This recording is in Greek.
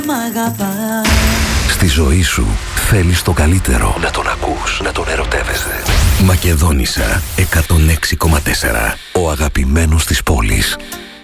Στη ζωή σου θέλεις το καλύτερο. Να τον ακούς, να τον ερωτεύεσαι. Μακεδόνισσα 106,4. Ο αγαπημένος της πόλης.